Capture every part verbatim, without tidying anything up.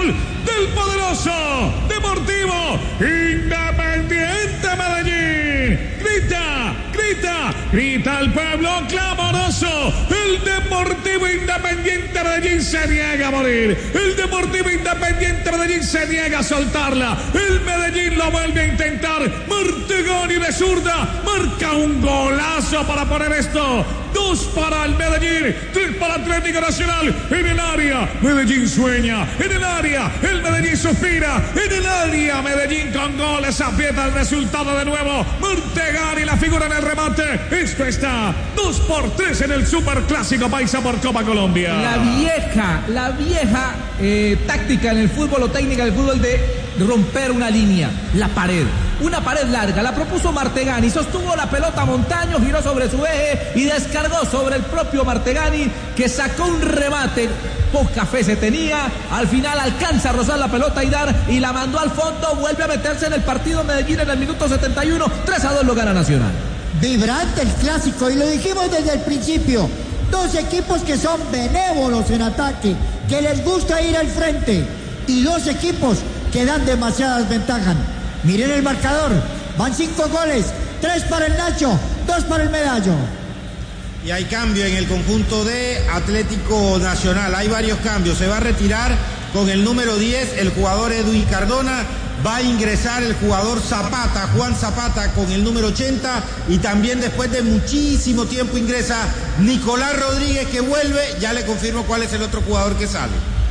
gol del poderoso Deportivo Independiente Medellín. Grita, grita, grita el pueblo clamoroso. El Deportivo Independiente Medellín se niega a morir. El Deportivo Independiente Medellín se niega a soltarla. El Medellín lo vuelve a intentar. Martegani de zurda marca un golazo para poner esto. Dos para el Medellín, tres para Atlético Nacional. En el área, Medellín sueña. En el área, el Medellín suspira. En el área, Medellín con goles aprieta el resultado de nuevo. Martegani la figura en el remate. Esto está dos por tres en el Superclásico Paisa por Copa Colombia. La vieja, la vieja eh, táctica en el fútbol o técnica del fútbol de romper una línea, la pared. Una pared larga, la propuso Martegani, sostuvo la pelota Montaño, giró sobre su eje y descargó sobre el propio Martegani, que sacó un remate. Poca fe se tenía, al final alcanza a rozar la pelota y dar y la mandó al fondo, vuelve a meterse en el partido Medellín en el minuto setenta y uno, tres a dos lo gana Nacional. Vibrante el clásico, y lo dijimos desde el principio, dos equipos que son benévolos en ataque, que les gusta ir al frente, y dos equipos que dan demasiadas ventajas. Miren el marcador, van cinco goles, tres para el Nacho, dos para el Medallo. Y hay cambio en el conjunto de Atlético Nacional, hay varios cambios. Se va a retirar con el número diez el jugador Edwin Cardona, va a ingresar el jugador Zapata, Juan Zapata, con el número ochenta, y también después de muchísimo tiempo ingresa Nicolás Rodríguez, que vuelve. Ya le confirmo cuál es el otro jugador que sale.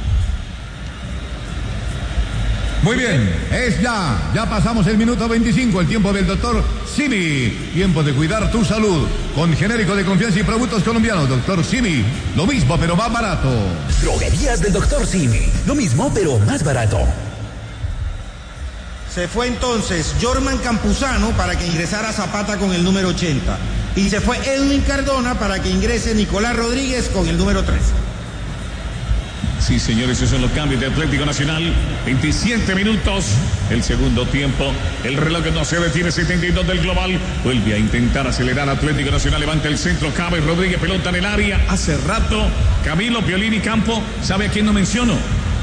Muy bien, es ya, ya pasamos el minuto veinticinco, el tiempo del doctor Simi. Tiempo de cuidar tu salud con genérico de confianza y productos colombianos. Doctor Simi, lo mismo pero más barato. Droguerías del doctor Simi, lo mismo pero más barato. Se fue entonces Jorman Campuzano para que ingresara Zapata con el número ochenta. Y se fue Edwin Cardona para que ingrese Nicolás Rodríguez con el número tres. Sí, señores, esos son los cambios de Atlético Nacional. veintisiete minutos, el segundo tiempo. El reloj no se detiene, setenta y dos del global. Vuelve a intentar acelerar Atlético Nacional. Levanta el centro, cabe Rodríguez, pelota en el área. Hace rato, Camilo Piolín y Campo, ¿sabe a quién no menciono?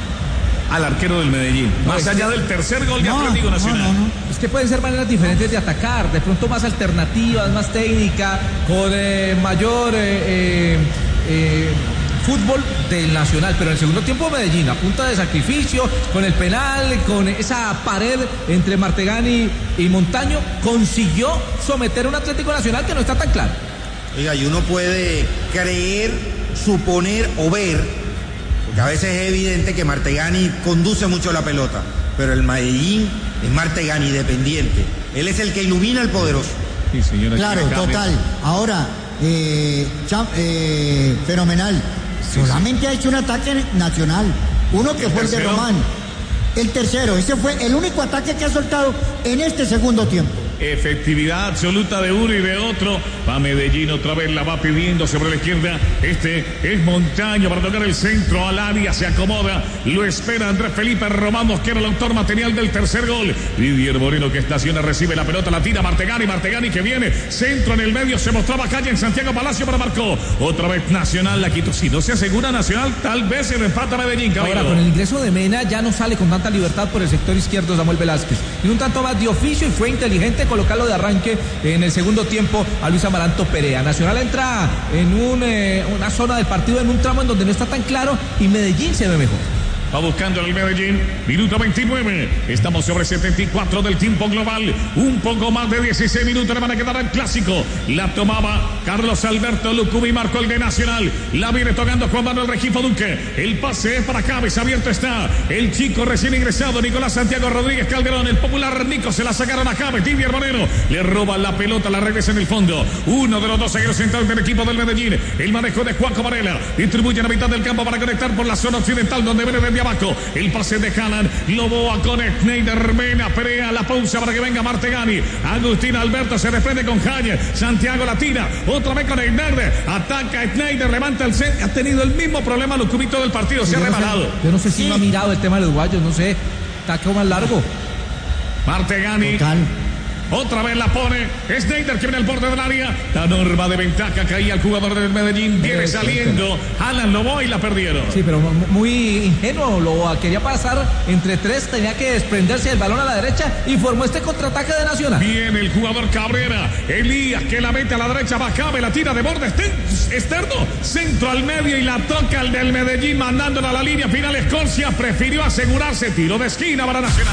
Al arquero del Medellín. No, más allá que... del tercer gol de no, Atlético Nacional. No, no, no. Es que pueden ser maneras diferentes de atacar. De pronto más alternativas, más técnica, con eh, mayor... Eh, eh, fútbol del Nacional, pero en el segundo tiempo Medellín a punta de sacrificio, con el penal, con esa pared entre Martegani y Montaño, consiguió someter a un Atlético Nacional que no está tan claro. Oiga, y uno puede creer, suponer o ver, porque a veces es evidente que Martegani conduce mucho la pelota, pero el Medellín es Martegani dependiente, él es el que ilumina al poderoso. Sí, señora, claro, total. Ahora, eh, cham, eh, fenomenal. Sí, solamente sí. Ha hecho un ataque nacional. Uno que fue el de Román. El tercero, ese fue el único ataque que ha soltado en este segundo tiempo. Efectividad absoluta de uno y de otro. Va Medellín otra vez, la va pidiendo sobre la izquierda. Este es Montaño para tocar el centro al área. Se acomoda, lo espera Andrés Felipe Román Mosquera, el autor material del tercer gol. Didier Moreno, que estaciona, recibe la pelota, la tira Martegani. Martegani que viene, centro en el medio. Se mostraba calle en Santiago Palacio, para marcó. Otra vez Nacional la quitó. Si no se asegura Nacional, tal vez se le empata Medellín. Caballero. Ahora, con el ingreso de Mena, ya no sale con tanta libertad por el sector izquierdo Samuel Velázquez. Y un tanto más de oficio, y fue inteligente colocarlo de arranque en el segundo tiempo a Luis Amaranto Perea. Nacional entra en un, eh, una zona del partido, en un tramo en donde no está tan claro, y Medellín se ve mejor. Va buscando el Medellín, minuto veintinueve, estamos sobre setenta y cuatro del tiempo global, un poco más de dieciséis minutos le van a quedar al clásico. La tomaba Carlos Alberto Lucumí, marcó el de Nacional, la viene tocando Juan Manuel Regifo Duque, el pase es para cabeza, abierto está el chico recién ingresado Nicolás Santiago Rodríguez Calderón, el popular Nico, se la sacaron a James, Didier Moreno le roba la pelota, la regresa en el fondo, uno de los dos zagueros centrales del equipo del Medellín, el manejo de Juanjo Varela, distribuye a la mitad del campo para conectar por la zona occidental donde viene desde abajo, el pase de Haaland, Loboa con Schneider, Mena, Perea, la pausa para que venga Martegani, Agustín Alberto se desprende con Jaime, Santiago la tira, otra vez con Schneider, ataca Schneider, levanta el set, ha tenido el mismo problema los cubitos del partido, se ha rebalado. Yo no sé si sí. no ha mirado el tema de los guayos, no sé, está como más largo. Martegani. Total. Otra vez la pone Sneijder, que viene al borde del área. La norma de ventaja caía el jugador del Medellín. Viene saliendo. Alan Loboa y la perdieron. Sí, pero muy ingenuo. Loboa quería pasar entre tres. Tenía que desprenderse del balón a la derecha y formó este contraataque de Nacional. Viene el jugador Cabrera. Elías, que la mete a la derecha. Bajabe, la tira de borde externo. Centro al medio y la toca el del Medellín, mandándola a la línea final. Escorcia prefirió asegurarse. Tiro de esquina para Nacional.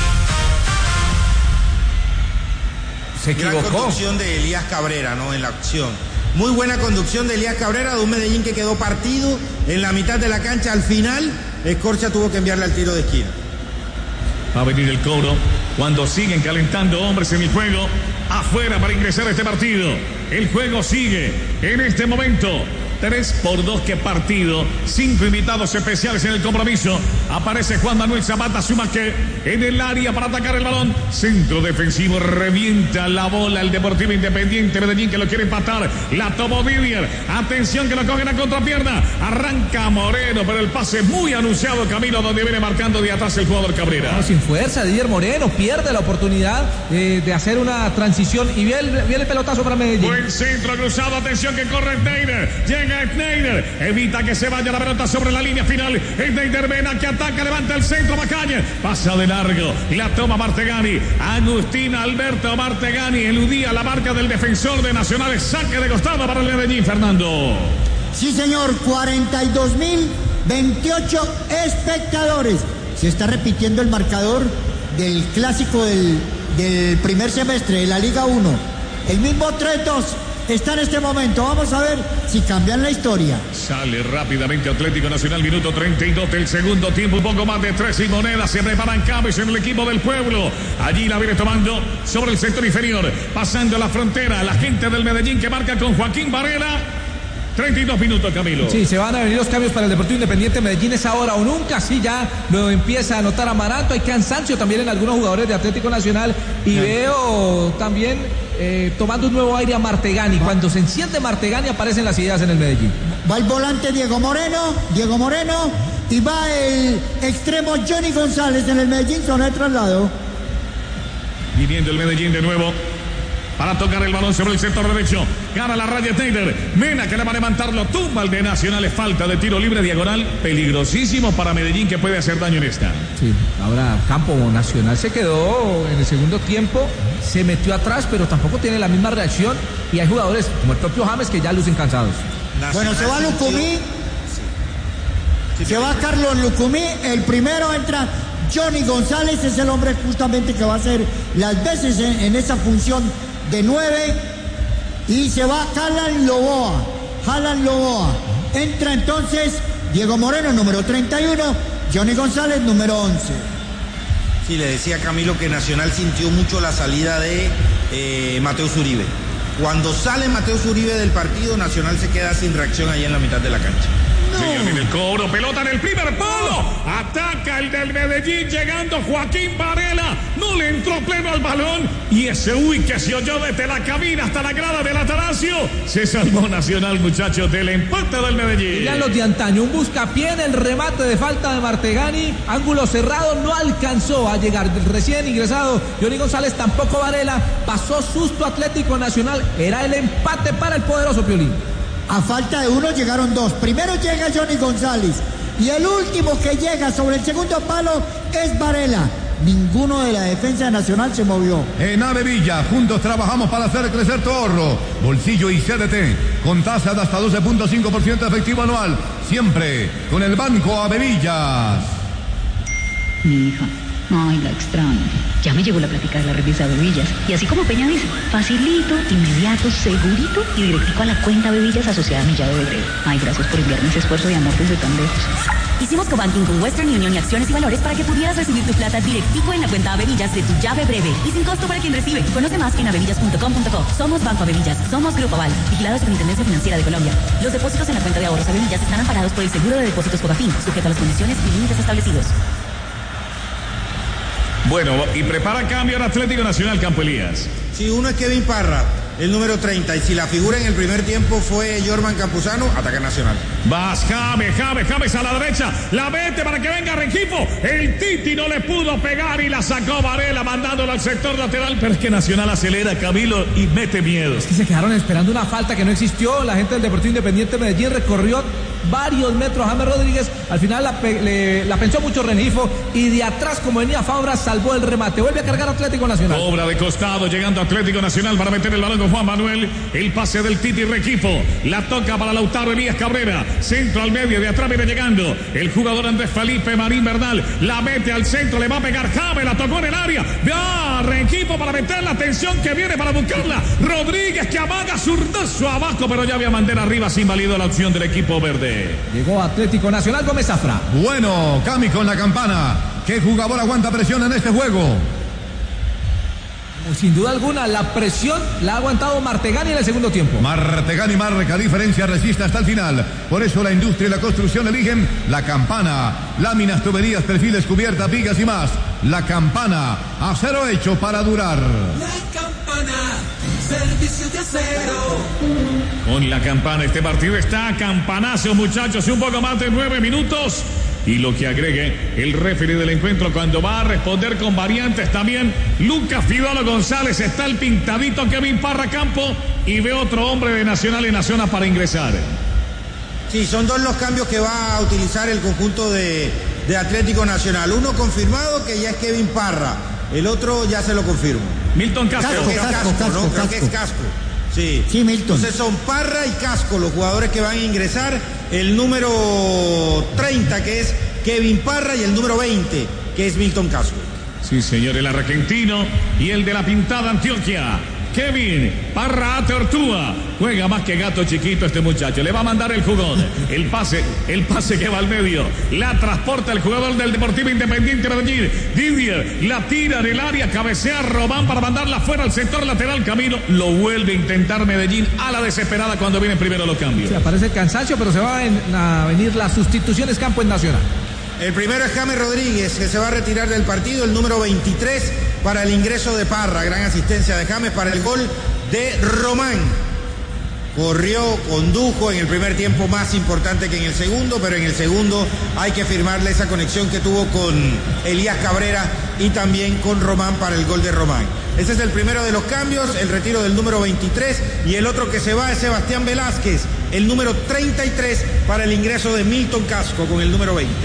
Se equivocó. Gran conducción de Elías Cabrera, ¿no? En la acción. Muy buena conducción de Elías Cabrera, de un Medellín que quedó partido en la mitad de la cancha. Al final, Escorcia tuvo que enviarle al tiro de esquina. Va a venir el cobro cuando siguen calentando hombres en el juego. Afuera para ingresar a este partido. El juego sigue en este momento. tres por dos, qué partido. Cinco invitados especiales en el compromiso. Aparece Juan Manuel Zapata, suma que en el área para atacar el balón. Centro defensivo, revienta la bola el Deportivo Independiente Medellín, que lo quiere empatar. La tomó Didier. Atención que lo cogen a contrapierna. Arranca Moreno, pero el pase muy anunciado, Camilo, donde viene marcando de atrás el jugador Cabrera. No, sin fuerza, Didier Moreno pierde la oportunidad eh, de hacer una transición y viene, viene el pelotazo para Medellín. Buen centro cruzado, atención que corre Sneijder. Llega Sneijder, evita que se vaya la pelota sobre la línea final. Sneijder Vena, que ataca, levanta el centro, Macaña, pasa de largo, la toma Martegani. Agustín Alberto Martegani eludía la marca del defensor de Nacional. Saque de costado para el Medellín, Fernando. Sí, señor, cuarenta y dos mil veintiocho espectadores. Se está repitiendo el marcador del clásico del, del primer semestre de la Liga uno. El mismo tres dos. Está en este momento. Vamos a ver si cambian la historia. Sale rápidamente Atlético Nacional, minuto treinta y dos del segundo tiempo. Un poco más de tres y monedas. Se preparan cambios en el equipo del pueblo. Allí la viene tomando sobre el sector inferior. Pasando la frontera. La gente del Medellín que marca con Joaquín Varela. treinta y dos minutos, Camilo. Sí, se van a venir los cambios para el Deportivo Independiente Medellín. Es ahora o nunca. Sí, ya lo empieza a notar Amaranto. Hay cansancio también en algunos jugadores de Atlético Nacional. Y sí, veo también eh, tomando un nuevo aire a Martegani. Cuando se enciende Martegani aparecen las ideas en el Medellín. Va el volante Diego Moreno. Diego Moreno. Y va el extremo Johnny González en el Medellín. Son el traslado. Viniendo el Medellín de nuevo para tocar el balón sobre el sector derecho. Gana la raya Sneijder. Mena, que le va a levantarlo. Tumba el de Nacional. Es falta de tiro libre diagonal. Peligrosísimo para Medellín, que puede hacer daño en esta. Sí, ahora Campo Nacional se quedó en el segundo tiempo. Se metió atrás, pero tampoco tiene la misma reacción. Y hay jugadores como el propio James que ya lucen cansados. Nacional, bueno, se va Lucumí. Sí. Sí, se va Carlos Lucumí. El primero entra Johnny González. Es el hombre justamente que va a hacer las veces en, en esa función de nueve. Y se va Alan Loboa. Alan Loboa. Entra entonces Diego Moreno, número treinta y uno. Johnny González, número once. Sí, le decía Camilo que Nacional sintió mucho la salida de eh, Mateus Uribe. Cuando sale Mateus Uribe del partido, Nacional se queda sin reacción ahí en la mitad de la cancha. No. Señor, viene el cobro, pelota en el primer palo. Ataca el del Medellín, llegando Joaquín Varela. No le entró pleno al balón. Y ese uy que se oyó desde la cabina hasta la grada del Atanasio. Se salvó Nacional, muchachos, del empate del Medellín. Ya los de antaño, un buscapié en el remate de falta de Martegani. Ángulo cerrado, no alcanzó a llegar. Recién ingresado Johnny González, tampoco Varela. Pasó susto Atlético Nacional. Era el empate para el poderoso Piolín. A falta de uno llegaron dos. Primero llega Johnny González y el último que llega sobre el segundo palo es Varela. Ninguno de la defensa nacional se movió. En Avevilla, juntos trabajamos para hacer crecer tu ahorro, bolsillo y C D T, con tasa de hasta doce punto cinco por ciento efectivo anual, siempre con el Banco Avevillas. Mi hija, ay, la extraño. Ya me llegó la plática de la revista Avevillas. Y así como Peña dice, facilito, inmediato, segurito y directico a la cuenta Avevillas asociada a mi llave de breve. Ay, gracias por enviarme ese esfuerzo de amor desde tan lejos. Hicimos cobanking con Western Union y Acciones y Valores para que pudieras recibir tu plata directico en la cuenta Avevillas de tu llave breve y sin costo para quien recibe. Conoce más en avevillas punto com punto co. Somos Banco Avevillas, somos Grupo Aval, vigilado por la Superintendencia Financiera de Colombia. Los depósitos en la cuenta de ahorros Avevillas están amparados por el seguro de depósitos Cobafin, sujeto a las condiciones y límites establecidos. Bueno, y prepara cambio al Atlético Nacional, Campo Elías. Sí, uno es Kevin Parra. el número treinta. Y si la figura en el primer tiempo fue Jorman Campuzano, ataca Nacional. Vas James, James, James a la derecha, la mete para que venga Rengifo. El Titi no le pudo pegar y la sacó Varela mandándola al sector lateral, pero es que Nacional acelera, Camilo, y mete miedo. Es que se quedaron esperando una falta que no existió. La gente del Deportivo Independiente Medellín recorrió varios metros a James Rodríguez. Al final la, pe le, la pensó mucho Rengifo y de atrás, como venía Fabra, salvó el remate. Vuelve a cargar Atlético Nacional. Obra de costado, llegando Atlético Nacional para meter el balón con Juan Manuel. El pase del Titi Rengifo. La toca para Lautaro Elías Cabrera. Centro al medio, de atrás viene llegando el jugador Andrés Felipe Marín Bernal. La mete al centro, le va a pegar James, la tocó en el área. Va Rengifo para meter la atención que viene para buscarla. Rodríguez que amaga zurdazo abajo, pero ya había bandera arriba, sin válido la opción del equipo verde. Llegó Atlético Nacional, Gómez Zafra. Bueno, Cami con la campana. ¿Qué jugador aguanta presión en este juego? Sin duda alguna, la presión la ha aguantado Martegani en el segundo tiempo. Martegani marca diferencia, resiste hasta el final. Por eso la industria y la construcción eligen la campana. Láminas, tuberías, perfiles, cubiertas, vigas y más. La campana, acero hecho para durar. La campana, servicio de acero. Con la campana, este partido está a campanazo, muchachos. Un poco más de nueve minutos. Y lo que agregue el referee del encuentro cuando va a responder con variantes también. Lucas Fidolo González, está el pintadito Kevin Parra Campo y ve otro hombre de Nacional en la zona para ingresar. Sí, son dos los cambios que va a utilizar el conjunto de, de Atlético Nacional. Uno confirmado que ya es Kevin Parra, el otro ya se lo confirmo. Milton Casco. Creo que es Casco, Casco, Casco, ¿no? Creo Casco. que es Casco. Sí. Sí, Milton. Entonces son Parra y Casco los jugadores que van a ingresar. El número treinta, que es Kevin Parra, y el número veinte, que es Milton Casco. Sí, señor, el argentino y el de la pintada Antioquia. Kevin Parra Tortúa. Juega más que gato chiquito este muchacho. Le va a mandar el jugón. El pase, el pase que va al medio. La transporta el jugador del Deportivo Independiente Medellín. Didier la tira en el área. Cabecea Román para mandarla fuera al sector lateral. Camino lo vuelve a intentar Medellín a la desesperada cuando vienen primero los cambios. Sí, aparece el cansancio, pero se van a venir las sustituciones campo en Nacional. El primero es James Rodríguez, que se va a retirar del partido. El número veintitrés para el ingreso de Parra. Gran asistencia de James para el gol de Román. Corrió, condujo en el primer tiempo más importante que en el segundo, pero en el segundo hay que firmarle esa conexión que tuvo con Elías Cabrera y también con Román para el gol de Román. Ese es el primero de los cambios, el retiro del número veintitrés, y el otro que se va es Sebastián Velázquez, el número treinta y tres para el ingreso de Milton Casco con el número veinte.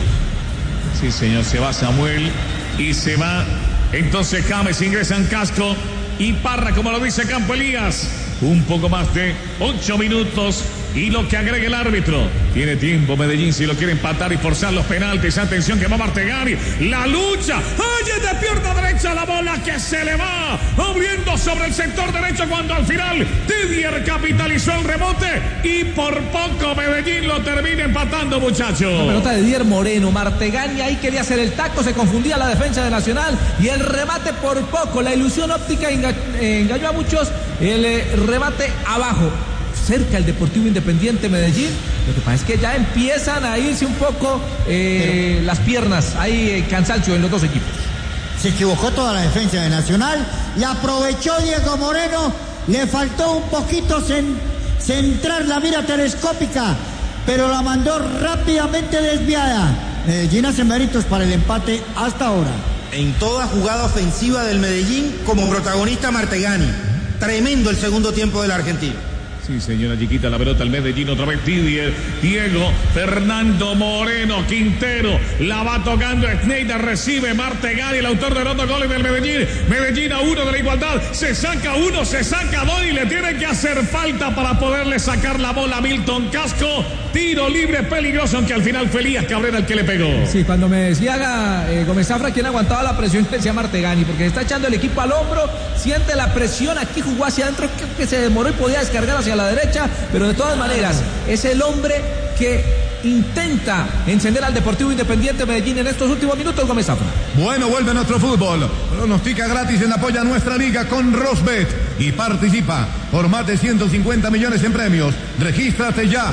Sí, señor, se va Samuel y se va. Entonces James ingresa en Casco y Parra, como lo dice Campo Elías. Un poco más de ocho minutos y lo que agrega el árbitro. Tiene tiempo Medellín si lo quiere empatar y forzar los penaltis. Atención que va Martegani. La lucha. ¡Ay, es de pierna derecha la bola que se le va! Abriendo sobre el sector derecho cuando al final Didier capitalizó el rebote y por poco Medellín lo termina empatando, muchachos. La pelota de Didier Moreno. Martegani ahí quería hacer el taco, se confundía la defensa de Nacional y el remate por poco. La ilusión óptica enga engañó a muchos. El eh, remate abajo, cerca el Deportivo Independiente Medellín. Lo que pasa es que ya empiezan a irse un poco eh, Pero, las piernas. Hay eh, cansancio en los dos equipos. Se equivocó toda la defensa de Nacional. La aprovechó Diego Moreno. Le faltó un poquito cen, centrar la mira telescópica, pero la mandó rápidamente desviada. Medellín hace méritos para el empate hasta ahora. En toda jugada ofensiva del Medellín, como protagonista Martegani. Tremendo el segundo tiempo del argentino. Sí, señora Chiquita, la pelota al Medellín, otra vez Didier, Diego, Fernando Moreno, Quintero, la va tocando Schneider, recibe Martegani, el autor de los dos goles del Medellín. Medellín a uno de la igualdad, se saca uno, se saca dos y le tiene que hacer falta para poderle sacar la bola a Milton Casco. Tiro libre peligroso, aunque al final fue Elías Cabrera el que le pegó. Sí, cuando me decía eh, Gómez Zafra quién aguantaba la presión, decía Martegani, porque está echando el equipo al hombro, siente la presión, aquí jugó hacia adentro, que, que se demoró y podía descargar hacia la derecha, pero de todas maneras es el hombre que intenta encender al Deportivo Independiente Medellín en estos últimos minutos. Gómez Zafra. Bueno, vuelve nuestro fútbol. Pronostica gratis en apoya nuestra liga con Rosbet y participa por más de ciento cincuenta millones en premios. Regístrate ya.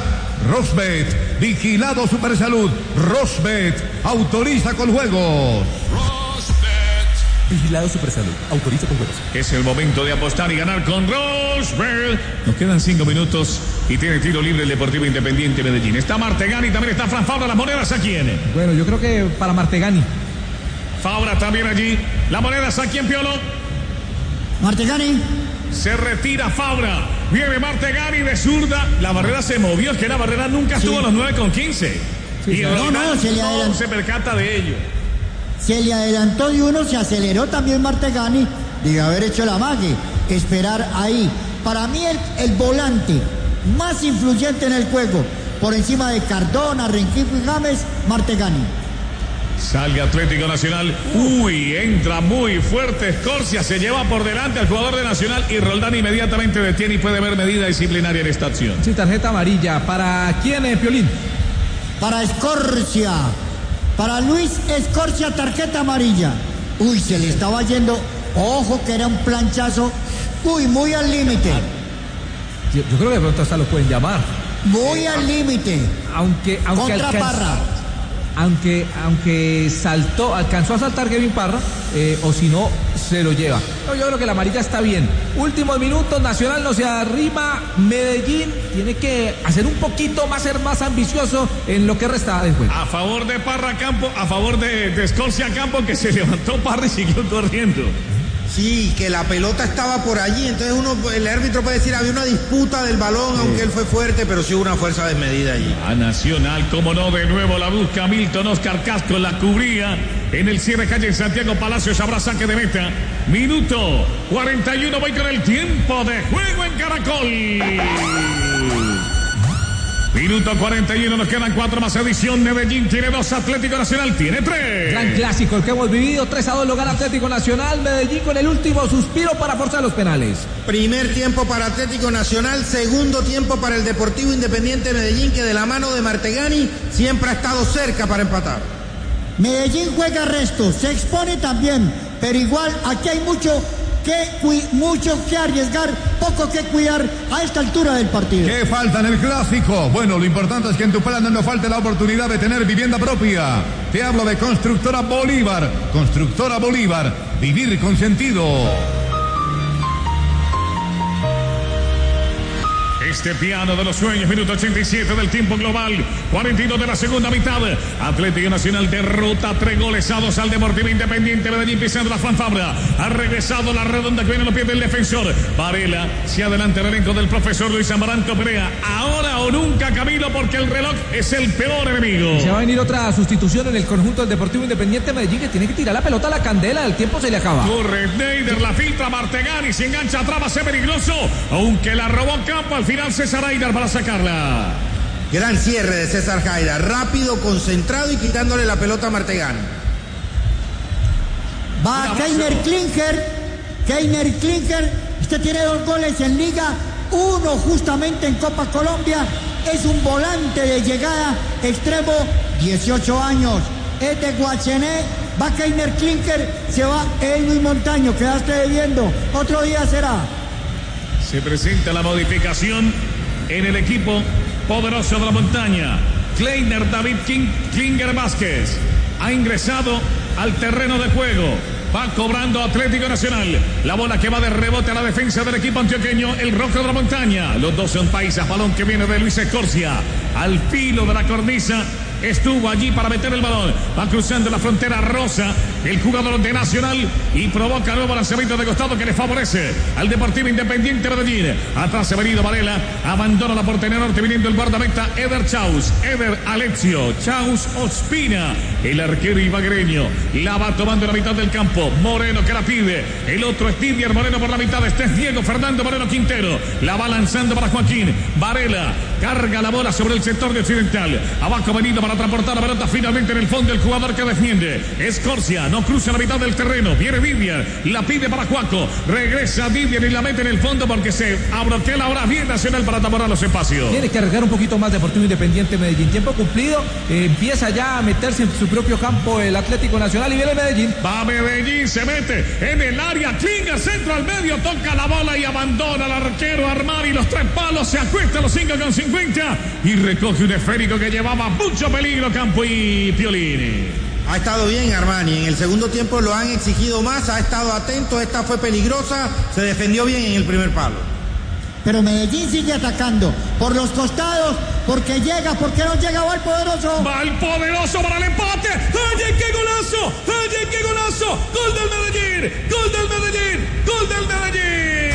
Rosbet, vigilado Supersalud. Rosbet, autoriza con juegos. Rosbet, Vigilado Supersalud. Autoriza con juegos. Es el momento de apostar y ganar con Rosberg. Nos quedan cinco minutos y tiene tiro libre el Deportivo Independiente Medellín. Está Martegani, también está Fran Fabra. Las monedas a quién. Bueno, yo creo que para Martegani. Fabra también allí. Las monedas a quién, Piolo. Martegani. Se retira Fabra. Viene Martegani de zurda. La barrera se movió. Es que la barrera nunca estuvo sí. a los nueve con quince. Sí, y no, no, se le no se percata de ello. Se le adelantó de uno, se aceleró también Martegani de haber hecho la mague, esperar ahí. Para mí el, el volante más influyente en el juego, por encima de Cardona, Rengifo y James, Martegani. Sale Atlético Nacional. Uy, entra muy fuerte Escorcia, se lleva por delante al jugador de Nacional y Roldán inmediatamente detiene y puede haber medida disciplinaria en esta acción. Sí, tarjeta amarilla. ¿Para quién es, Piolín? Para Escorcia. Para Luis Escorcia, tarjeta amarilla. Uy, se le estaba yendo. Ojo que era un planchazo. Uy, muy al límite. Yo, yo creo que de pronto hasta lo pueden llamar. Muy eh, al límite. Aunque, aunque Contra alcanza, Parra. Aunque, aunque saltó, alcanzó a saltar Kevin Parra, eh, o si no, se lo lleva. No, yo creo que la amarilla está bien. Últimos minutos, Nacional no se arrima. Medellín tiene que hacer un poquito más, ser más ambicioso en lo que resta del juego. A favor de Parra Campo, a favor de, de Escorcia Campo, que se levantó Parra y siguió corriendo. Sí, que la pelota estaba por allí, entonces uno, el árbitro puede decir, había una disputa del balón, sí. aunque él fue fuerte, pero sí hubo una fuerza desmedida allí. A Nacional, como no, de nuevo la busca Milton Oscar Casco, la cubría en el cierre calle en Santiago Palacios, habrá saque de meta. Minuto cuarenta y uno, voy con el tiempo de juego en Caracol. Minuto cuarenta y uno, nos quedan cuatro más edición. Medellín tiene dos, Atlético Nacional tiene tres. Gran clásico el que hemos vivido, tres a dos lo gana Atlético Nacional. Medellín con el último suspiro para forzar los penales. Primer tiempo para Atlético Nacional, segundo tiempo para el Deportivo Independiente Medellín, que de la mano de Martegani siempre ha estado cerca para empatar. Medellín juega resto, se expone también, pero igual aquí hay mucho que mucho que arriesgar, poco que cuidar a esta altura del partido. ¿Qué falta en el clásico? Bueno, lo importante es que en tu plan no falte la oportunidad de tener vivienda propia. Te hablo de Constructora Bolívar. Constructora Bolívar, vivir con sentido. Este piano de los sueños, minuto ochenta y siete del tiempo global, cuarenta y dos de la segunda mitad. Atlético Nacional derrota tres goles a dos al Deportivo Independiente Medellín, pisando la Fran Fabra. Ha regresado la redonda que viene en los pies del defensor. Varela se adelanta el elenco del profesor Luis Amaranto Perea. Ahora o nunca, Camilo, porque el reloj es el peor enemigo. Se va a venir otra sustitución en el conjunto del Deportivo Independiente Medellín, que tiene que tirar la pelota a la candela. El tiempo se le acaba. Corre Neider, la filtra Martegani, se engancha atrás, va a ser peligroso, aunque la robó Campo al final. César Haidar para sacarla. Gran cierre de César Haidar, rápido, concentrado y quitándole la pelota a Martegani. Va Keiner Klinker, Keiner Klinker, este tiene dos goles en Liga, uno justamente en Copa Colombia, es un volante de llegada, extremo, dieciocho años, es de Guachené. Va Keiner Klinker, se va Edwin Montaño, quedaste debiendo, otro día será. Se presenta la modificación en el equipo poderoso de la montaña. Kleiner David King, Klinger Vázquez ha ingresado al terreno de juego. Va cobrando Atlético Nacional. La bola que va de rebote a la defensa del equipo antioqueño, el Rojo de la Montaña. Los dos son paisas. Balón que viene de Luis Escorcia. Al filo de la cornisa. Estuvo allí para meter el balón. Va cruzando la frontera Rosa, el jugador de Nacional, y provoca nuevo lanzamiento de costado que le favorece al Deportivo Independiente Medellín. Atrás se ha venido Varela, abandona la portería norte, viniendo el guardameta Eder Chaus, Eder Alexio, Chaus Ospina, el arquero ibagreño. La va tomando en la mitad del campo. Moreno que la pide. El otro es Didier Moreno por la mitad. Este es Diego Fernando Moreno Quintero. La va lanzando para Joaquín. Varela carga la bola sobre el sector de Occidental. Abajo venido para transportar la pelota finalmente en el fondo el jugador que defiende. Escorcia no cruza la mitad del terreno. Viene Didier, la pide para Juaco. Regresa Didier y la mete en el fondo porque se abroquela ahora bien Nacional para tapar los espacios. Tiene que arriesgar un poquito más Deportivo Independiente Medellín. Tiempo cumplido. Eh, empieza ya a meterse en su propio campo el Atlético Nacional y viene Medellín. Va Medellín, se mete en el área. Klinger, centro al medio, toca la bola y abandona al arquero Armani. Los tres palos, se acuesta a los cinco con cincuenta y recoge un esférico que llevaba mucho peligro Campo y Piolini. Ha estado bien Armani, en el segundo tiempo lo han exigido más, ha estado atento, esta fue peligrosa, se defendió bien en el primer palo. Pero Medellín sigue atacando por los costados, porque llega, porque no llega, va el poderoso. Va el poderoso para el empate. ¡Ay, qué golazo! ¡Ay, qué golazo! ¡Gol del Medellín! ¡Gol del Medellín! ¡Gol del Medellín!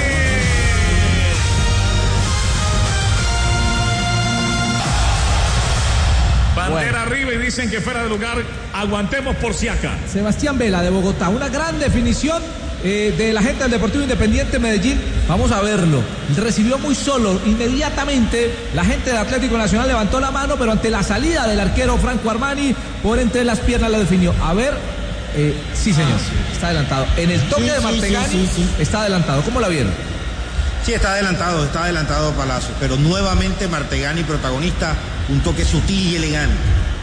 Bandera bueno. Arriba y dicen que fuera de lugar, aguantemos por si acá. Sebastián Vela de Bogotá, una gran definición eh, de la gente del Deportivo Independiente Medellín. Vamos a verlo. Recibió muy solo, inmediatamente la gente de Atlético Nacional levantó la mano, pero ante la salida del arquero Franco Armani, por entre las piernas la definió. A ver, eh, sí señor, ah, está adelantado. En el toque sí, de Martegani sí, sí, sí. está adelantado. ¿Cómo la vieron? Sí, está adelantado, está adelantado Palacio, pero nuevamente Martegani protagonista, un toque sutil y elegante.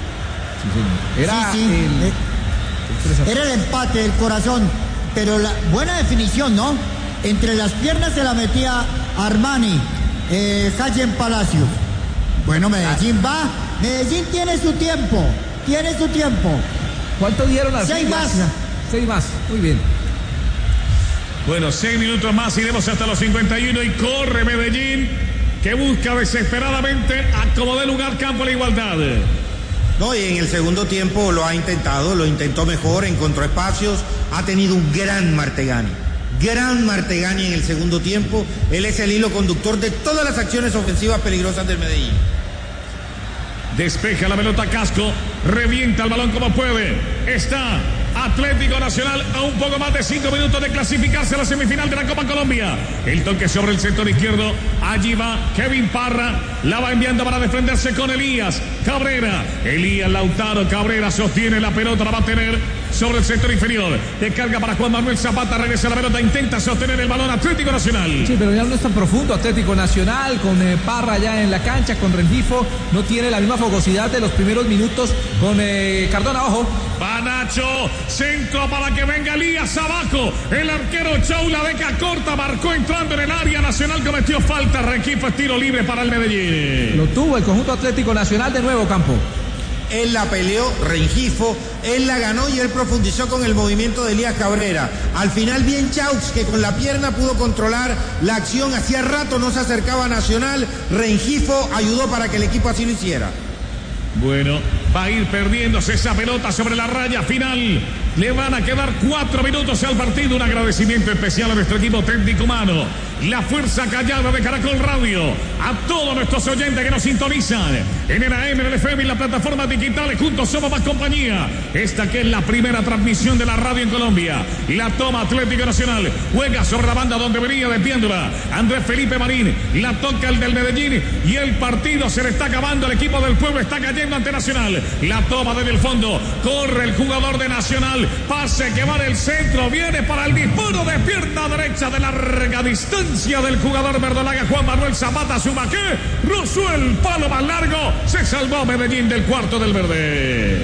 Sí, era, sí, sí. El... era el empate del corazón, pero la buena definición, ¿no? Entre las piernas se la metía Armani, eh, Jayen Palacio. Bueno, Medellín va, Medellín tiene su tiempo, tiene su tiempo. ¿Cuánto dieron al Seis más. Seis más, muy bien. Bueno, seis minutos más, iremos hasta los cincuenta y uno y corre Medellín, que busca desesperadamente acomodar lugar, campo a la igualdad. No, y en el segundo tiempo lo ha intentado, lo intentó mejor, encontró espacios, ha tenido un gran Martegani. Gran Martegani en el segundo tiempo, él es el hilo conductor de todas las acciones ofensivas peligrosas del Medellín. Despeja la pelota Casco, revienta el balón como puede, está Atlético Nacional a un poco más de cinco minutos de clasificarse a la semifinal de la Copa Colombia. El toque sobre el sector izquierdo, allí va Kevin Parra, la va enviando para defenderse con Elías Cabrera. Elías Lautaro Cabrera sostiene la pelota, la va a tener sobre el sector inferior. Descarga para Juan Manuel Zapata, regresa la pelota, intenta sostener el balón Atlético Nacional. Sí, pero ya no es tan profundo Atlético Nacional, con eh, Parra ya en la cancha, con Rengifo, no tiene la misma fogosidad de los primeros minutos con eh, Cardona, ojo. Va Nacho, centro para que venga Elías abajo. El arquero Chau la deja corta, marcó entrando en el área nacional, cometió falta. Rengifo es tiro libre para el Medellín. Lo tuvo el conjunto Atlético Nacional de nuevo, Campo. Él la peleó, Rengifo, él la ganó y él profundizó con el movimiento de Elías Cabrera. Al final bien Chaux, que con la pierna pudo controlar la acción, hacía rato no se acercaba a Nacional, Rengifo ayudó para que el equipo así lo hiciera. Bueno, va a ir perdiéndose esa pelota sobre la raya final. Le van a quedar cuatro minutos al partido. Un agradecimiento especial a nuestro equipo técnico humano, la fuerza callada de Caracol Radio, a todos nuestros oyentes que nos sintonizan en el A M, en el F M y las plataformas digitales. Juntos somos más compañía. Esta que es la primera transmisión de la radio en Colombia. La toma Atlético Nacional, juega sobre la banda donde venía desviándola Andrés Felipe Marín, la toca el del Medellín y el partido se le está acabando. El equipo del pueblo está cayendo ante Nacional. La toma desde el fondo, corre el jugador de Nacional, pase que va en el centro, viene para el disparo de pierna derecha de larga distancia del jugador verdolaga Juan Manuel Zapata Sumaqué, rozó el palo más largo, se salvó Medellín del cuarto del verde.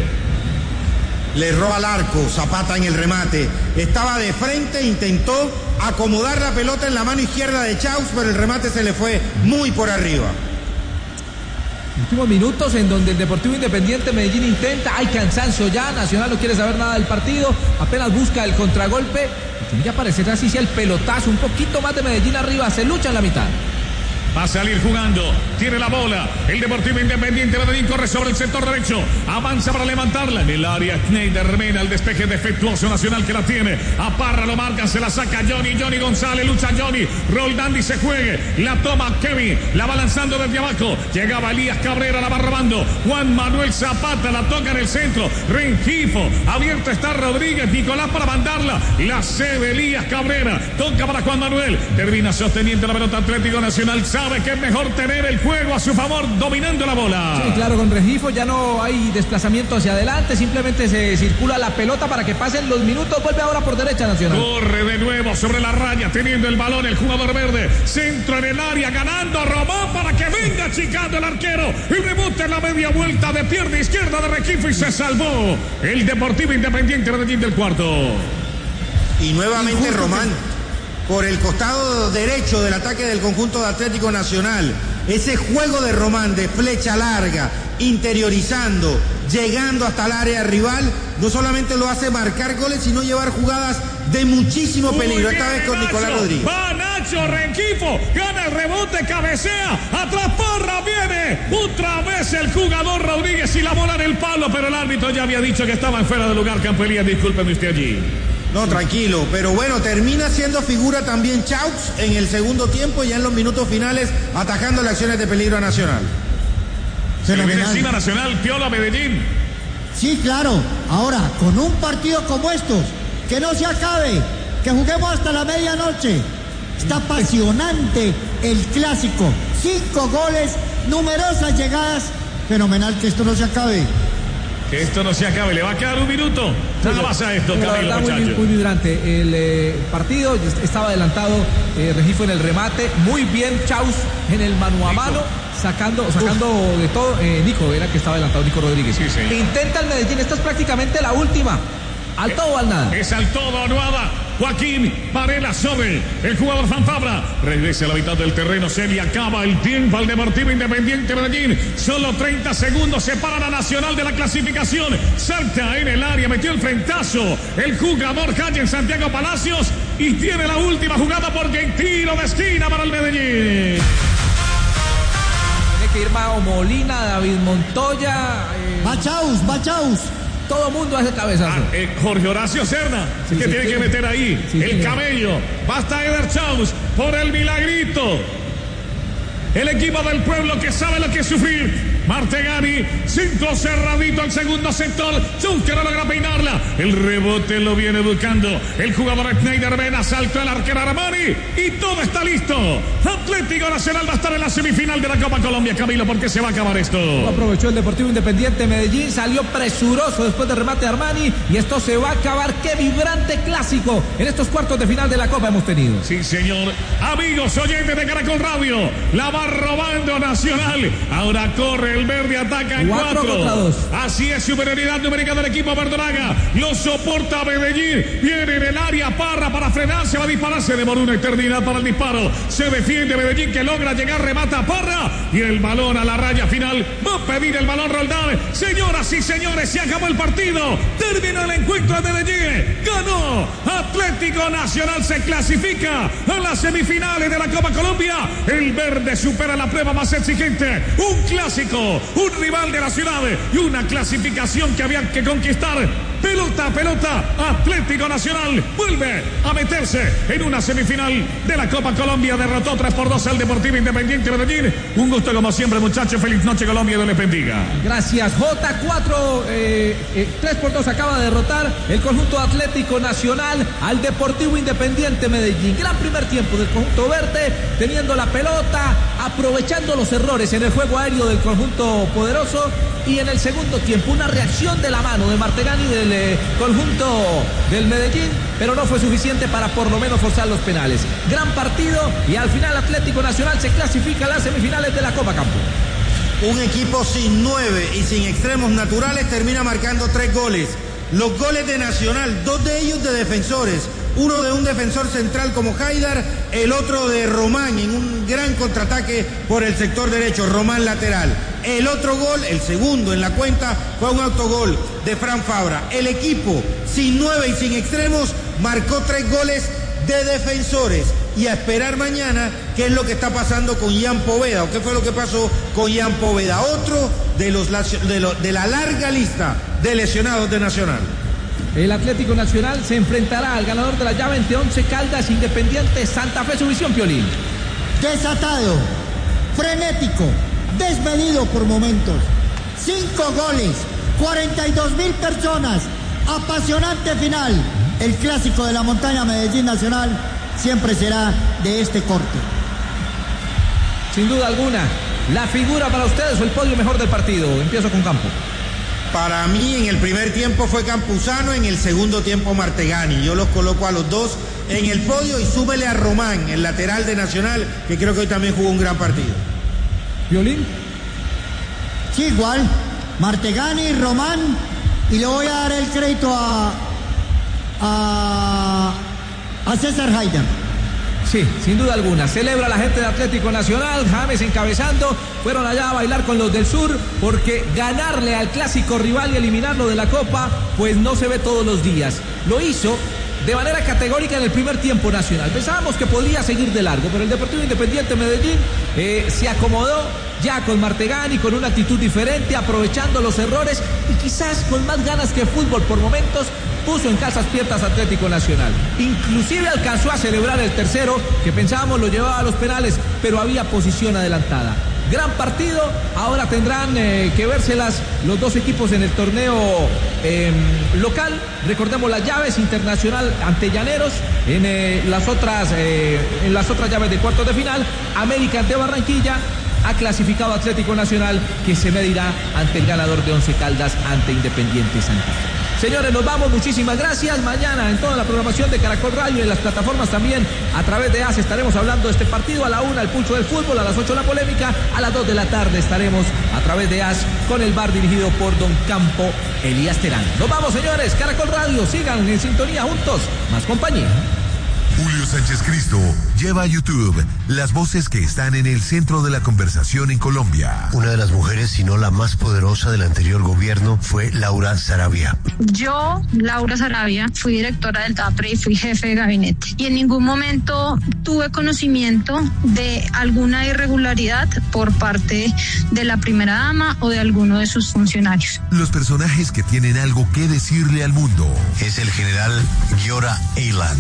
Le roba el arco, Zapata en el remate, estaba de frente, intentó acomodar la pelota en la mano izquierda de Chaux, pero el remate se le fue muy por arriba. Últimos minutos en donde el Deportivo Independiente Medellín intenta, hay cansancio ya, Nacional no quiere saber nada del partido, apenas busca el contragolpe, tiene que aparecer así sea el pelotazo, un poquito más de Medellín arriba, se lucha en la mitad. Va a salir jugando, tiene la bola, el Deportivo Independiente Medellín corre sobre el sector derecho, avanza para levantarla en el área, Schneider Mena, el despeje defectuoso Nacional que la tiene, a Parra lo marca, se la saca Johnny, Johnny González, lucha Johnny, Roldán y se juegue, la toma Kevin, la va lanzando desde abajo, llegaba Elías Cabrera, la va robando, Juan Manuel Zapata, la toca en el centro, Rengifo, abierto está Rodríguez, Nicolás para mandarla, la cede Elías Cabrera, toca para Juan Manuel, termina sosteniendo la pelota Atlético Nacional, sabe que es mejor tener el juego a su favor, dominando la bola. Sí, claro, con Rengifo ya no hay desplazamiento hacia adelante, simplemente se circula la pelota para que pasen los minutos, vuelve ahora por derecha Nacional. Corre de nuevo sobre la raya, teniendo el balón el jugador verde, centro en el área, ganando, robó para que venga achicando el arquero, y rebote en la media vuelta de pierna izquierda de Rengifo y se salvó el Deportivo Independiente Medellín del cuarto. Y nuevamente Román, por el costado derecho del ataque del conjunto de Atlético Nacional. Ese juego de Román de flecha larga, interiorizando, llegando hasta el área rival. No solamente lo hace marcar goles, sino llevar jugadas de muchísimo peligro. Esta vez con Nicolás Rodríguez. Va Nacho Rengifo, gana el rebote, cabecea, atrás Parra, viene otra vez el jugador Rodríguez y la bola en el palo, pero el árbitro ya había dicho que estaba en fuera de lugar. Campelía, discúlpeme usted allí. No, tranquilo, pero bueno, termina siendo figura también Chaux en el segundo tiempo, ya en los minutos finales, atajando las acciones de peligro a Nacional. Se le viene encima Nacional, Piola, Medellín. Sí, claro. Ahora, con un partido como estos, que no se acabe, que juguemos hasta la medianoche. Está apasionante el clásico. Cinco goles, numerosas llegadas. Fenomenal que esto no se acabe. Que esto no se acabe, le va a quedar un minuto. Nada más a esto, la Camilo, verdad, muy, muy vibrante. El eh, partido estaba adelantado, eh, Regifo en el remate, muy bien Chaus en el mano a mano, sacando, sacando de todo. Eh, Nico era que estaba adelantado, Nico Rodríguez. Sí, sí. Intenta el Medellín, esta es prácticamente la última. Al todo o al nada. Es al todo o nada. Joaquín Varela sobre el jugador Fanfabra. Regresa a la mitad del terreno. Se le acaba el tiempo al Deportivo Independiente Medellín. Solo treinta segundos separan a Nacional de la clasificación. Salta en el área, metió el frentazo el jugador Calle Santiago Palacios. Y tiene la última jugada porque hay tiro de esquina para el Medellín. Tiene que ir Mao Molina, David Montoya. Eh... Bachaus, Bachaus. Todo mundo hace cabezazo. Ah, eh, Jorge Horacio Serna, sí, que sí, tiene sí, que meter ahí. Sí, el sí, camello. Basta Eder Chaus por el milagrito. El equipo del pueblo que sabe lo que es sufrir. Martegani, centro cerradito al segundo sector. Chaus que no logra peinarla. El rebote lo viene buscando el jugador Schneider Vena. Saltó el arquero Armani y todo está listo. Atlético Nacional va a estar en la semifinal de la Copa Colombia, Camilo, porque se va a acabar esto. Aprovechó el Deportivo Independiente Medellín, salió presuroso después del remate de Armani y esto se va a acabar. Qué vibrante clásico en estos cuartos de final de la Copa hemos tenido. Sí, señor. Amigos oyentes de Caracol Radio, la va robando Nacional. Ahora corre el verde, ataca en cuatro. cuatro. Así es, superioridad numérica del equipo verdolaga. Lo soporta Medellín. Viene en el área Parra para frenar, se va a disparar. Se demoró una eternidad para el disparo. Se defiende Medellín que logra llegar, remata Parra. Y el balón a la raya final. Va a pedir el balón Roldán. Señoras y señores, se acabó el partido. Terminó el encuentro de Medellín. Ganó Atlético Nacional. Se clasifica a las semifinales de la Copa Colombia. El verde supera la prueba más exigente. Un clásico, un rival de la ciudad y una clasificación que había que conquistar. Pelota, pelota, Atlético Nacional vuelve a meterse en una semifinal de la Copa Colombia. Derrotó tres por dos al Deportivo Independiente Medellín. Un gusto como siempre, muchachos. Feliz noche, Colombia, Dios les bendiga. Gracias, J. cuatro, eh, eh, tres por dos acaba de derrotar el conjunto Atlético Nacional al Deportivo Independiente Medellín. Gran primer tiempo del conjunto verde, teniendo la pelota, aprovechando los errores en el juego aéreo del conjunto poderoso. Y en el segundo tiempo, una reacción de la mano de Martegani del eh, conjunto del Medellín, pero no fue suficiente para por lo menos forzar los penales. Gran partido y al final Atlético Nacional se clasifica a las semifinales de la Copa Campo. Un equipo sin nueve y sin extremos naturales termina marcando tres goles. Los goles de Nacional, dos de ellos de defensores. Uno de un defensor central como Haidar, el otro de Román en un gran contraataque por el sector derecho, Román lateral. El otro gol, el segundo en la cuenta, fue un autogol de Fran Fabra. El equipo sin nueve y sin extremos marcó tres goles de defensores. Y a esperar mañana qué es lo que está pasando con Ian Poveda, o qué fue lo que pasó con Ian Poveda, otro de, los, de, los, de la larga lista de lesionados de Nacional. El Atlético Nacional se enfrentará al ganador de la llave entre Once Caldas, Independiente, Santa Fe. Su visión, Piolín. Desatado, frenético, desmedido por momentos. Cinco goles, cuarenta y dos mil personas. Apasionante final. El clásico de la montaña Medellín Nacional siempre será de este corte. Sin duda alguna, la figura para ustedes o el podio mejor del partido. Empiezo con Campo. Para mí en el primer tiempo fue Campuzano, en el segundo tiempo Martegani. Yo los coloco a los dos en el podio y súbele a Román, el lateral de Nacional, que creo que hoy también jugó un gran partido. ¿Violín? Sí, igual. Martegani, Román, y le voy a dar el crédito a, a, a César Haidar. Sí, sin duda alguna. Celebra la gente de Atlético Nacional, James encabezando. Fueron allá a bailar con los del sur porque ganarle al clásico rival y eliminarlo de la Copa, pues no se ve todos los días. Lo hizo de manera categórica en el primer tiempo Nacional. Pensábamos que podía seguir de largo, pero el Deportivo Independiente Medellín eh, se acomodó ya con Martegani, con una actitud diferente, aprovechando los errores y quizás con más ganas que fútbol por momentos, puso en calzas piernas Atlético Nacional. Inclusive alcanzó a celebrar el tercero, que pensábamos lo llevaba a los penales, pero había posición adelantada. Gran partido, ahora tendrán eh, que vérselas los dos equipos en el torneo eh, local. Recordemos las llaves: Internacional ante Llaneros, en eh, las otras eh, en las otras llaves de cuartos de final, América ante Barranquilla. Ha clasificado Atlético Nacional, que se medirá ante el ganador de Once Caldas, ante Independiente Santa Fe. Señores, nos vamos, muchísimas gracias. Mañana en toda la programación de Caracol Radio y en las plataformas también a través de A S estaremos hablando de este partido. A la una el pulso del fútbol, a las ocho la polémica, a las dos de la tarde estaremos a través de A S con el bar dirigido por Don Campo Elías Terán. Nos vamos, señores. Caracol Radio, sigan en sintonía juntos, más compañía. Julio Sánchez Cristo lleva a YouTube las voces que están en el centro de la conversación en Colombia. Una de las mujeres, si no la más poderosa del anterior gobierno, fue Laura Sarabia. Yo, Laura Sarabia, fui directora del DAPRE y fui jefe de gabinete. Y en ningún momento tuve conocimiento de alguna irregularidad por parte de la primera dama o de alguno de sus funcionarios. Los personajes que tienen algo que decirle al mundo. Es el general Giora Eiland.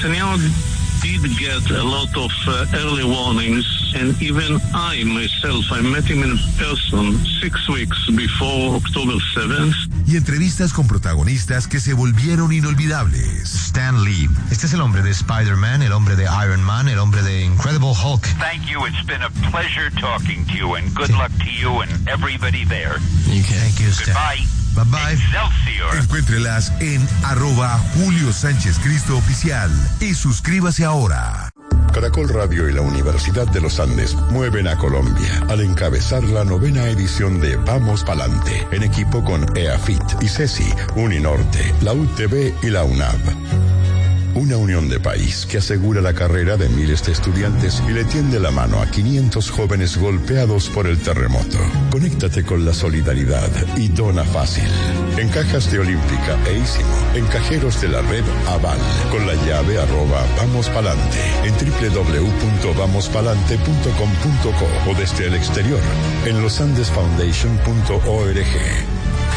Did get a lot of uh, early warnings, and even I myself, I met him in person six weeks before October seventh. Y entrevistas con protagonistas que se volvieron inolvidables. Stan Lee. Este es el hombre de Spider-Man, el hombre de Iron Man, el hombre de Incredible Hulk. Thank you. It's been a pleasure talking to you, and good sí. luck to you and everybody there. Okay. Thank you, Stan. Goodbye. Bye bye. Excelsior. Encuéntrelas en arroba Julio Sánchez Cristo Oficial y suscríbase ahora. Caracol Radio y la Universidad de los Andes mueven a Colombia al encabezar la novena edición de Vamos Palante, en equipo con EAFIT, ICESI, Uninorte, la U T B y la UNAV. Una unión de país que asegura la carrera de miles de estudiantes y le tiende la mano a quinientos jóvenes golpeados por el terremoto. Conéctate con la solidaridad y dona fácil. En cajas de Olímpica e Ísimo, en cajeros de la red Aval, con la llave arroba Vamos Palante, en doble u doble u doble u punto vamos palante punto com punto co o desde el exterior, en los andes foundation punto org.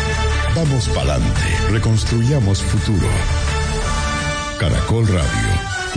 Vamos Palante, reconstruyamos futuro. Caracol Radio.